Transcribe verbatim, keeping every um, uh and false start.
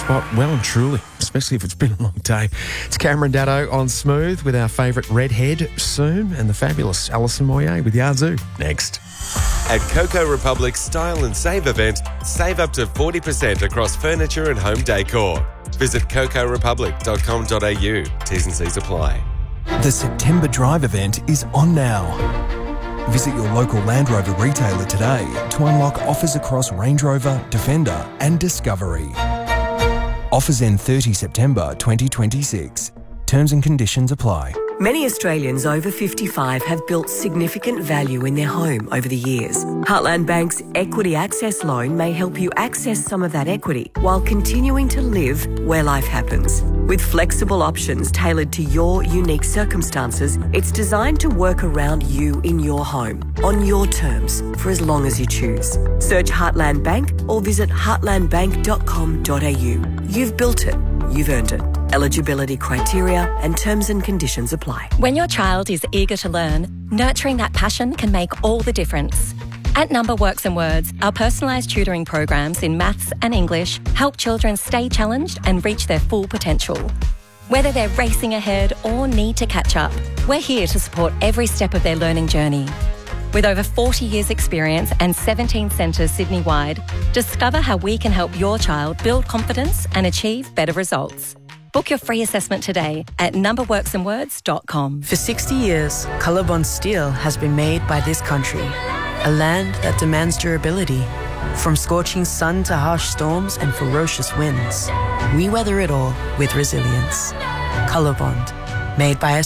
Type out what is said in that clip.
spot well and truly, especially if it's been a long day. It's Cameron Daddo on Smooth with our favourite redhead, Soom, and the fabulous Alison Moyer with Yazoo. Next. At Coco Republic's Style and Save event, save up to forty percent across furniture and home decor. Visit coco republic dot com dot a u. T's and C's apply. The September Drive event is on now. Visit your local Land Rover retailer today to unlock offers across Range Rover, Defender and Discovery. Offers end thirtieth September twenty twenty-six. Terms and conditions apply. Many Australians over fifty-five have built significant value in their home over the years. Heartland Bank's Equity Access Loan may help you access some of that equity while continuing to live where life happens. With flexible options tailored to your unique circumstances, it's designed to work around you in your home, on your terms, for as long as you choose. Search Heartland Bank or visit heartland bank dot com dot a u. You've built it. You've earned it. Eligibility criteria and terms and conditions apply. When your child is eager to learn, nurturing that passion can make all the difference. At Number Works and Words, our personalised tutoring programs in maths and English help children stay challenged and reach their full potential. Whether they're racing ahead or need to catch up, we're here to support every step of their learning journey. With over forty years experience and seventeen centres Sydney-wide, discover how we can help your child build confidence and achieve better results. Book your free assessment today at number works and words dot com. For sixty years, Colorbond steel has been made by this country, a land that demands durability. From scorching sun to harsh storms and ferocious winds, we weather it all with resilience. Colorbond, made by